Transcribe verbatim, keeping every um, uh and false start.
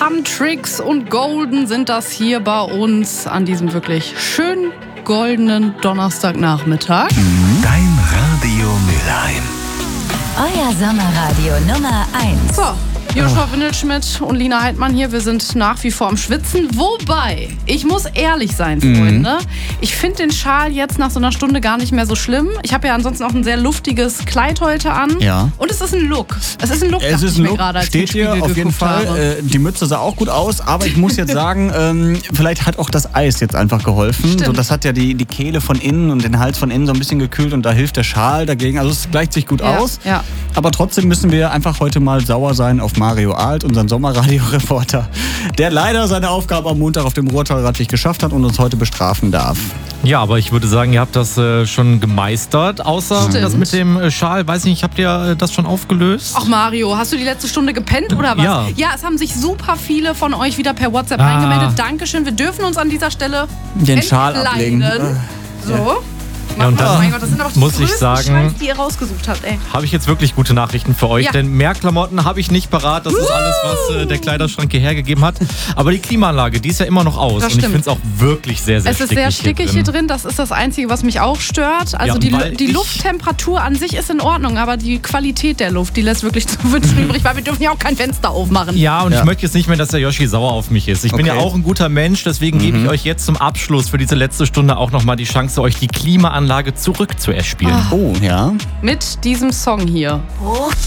Huntrix und Golden sind das hier bei uns an diesem wirklich schön goldenen Donnerstagnachmittag. Dein Radio Mülheim. Euer Sommerradio Nummer eins. So, Joshua Windelschmidt und Lina Heidmann hier. Wir sind nach wie vor am Schwitzen. Wobei, ich muss ehrlich sein, Freunde. Ich finde den Schal jetzt nach so einer Stunde gar nicht mehr so schlimm. Ich habe ja ansonsten auch ein sehr luftiges Kleid heute an. Ja. Und es ist ein Look. Es ist ein Look, Es dachte ist ich ein mir Look, gerade, als ich in den steht hier Spiegel auf jeden geguckt Fall. habe. Äh, die Mütze sah auch gut aus, aber ich muss jetzt sagen, ähm, vielleicht hat auch das Eis jetzt einfach geholfen. Stimmt. So, das hat ja die, die Kehle von innen und den Hals von innen so ein bisschen gekühlt und da hilft der Schal dagegen. Also es gleicht sich gut Ja, aus. ja. Aber trotzdem müssen wir einfach heute mal sauer sein auf Mario Alt, unseren Sommerradio-Reporter, der leider seine Aufgabe am Montag auf dem Ruhrtalrad nicht geschafft hat und uns heute bestrafen darf. Ja, aber ich würde sagen, ihr habt das äh, schon gemeistert. Außer Stimmt. das mit dem äh, Schal, weiß nicht, habt ihr äh, das schon aufgelöst? Ach Mario, hast du die letzte Stunde gepennt oder was? Ja. Ja, es haben sich super viele von euch wieder per WhatsApp Ah. eingemeldet. Dankeschön. Wir dürfen uns an dieser Stelle Den Schal entkleiden. ablegen. So. Ja, und oh dann mein Gott, das sind aber die muss ich größten sagen- Scheiß, die ihr rausgesucht habt, ey. Habe ich jetzt wirklich gute Nachrichten für euch, Ja. denn mehr Klamotten habe ich nicht parat. Das ist alles, was äh, der Kleiderschrank hier hergegeben hat. Aber die Klimaanlage, die ist ja immer noch aus. Das und ich stimmt. finde es auch wirklich sehr, sehr Es ist stickig sehr stickig hier drin. Das ist das Einzige, was mich auch stört. Also Ja, die, weil Lu- die ich- Lufttemperatur an sich ist in Ordnung, aber die Qualität der Luft, die lässt wirklich zu wünschen übrig, weil wir dürfen ja auch kein Fenster aufmachen. Ja, und Ja. ich möchte jetzt nicht mehr, dass der Yoshi sauer auf mich ist. Ich bin Okay. ja auch ein guter Mensch, deswegen gebe ich euch jetzt zum Abschluss für diese letzte Stunde auch nochmal die Chance, euch die Klimaanlage zurück zu erspielen. Oh, ja. Mit diesem Song hier.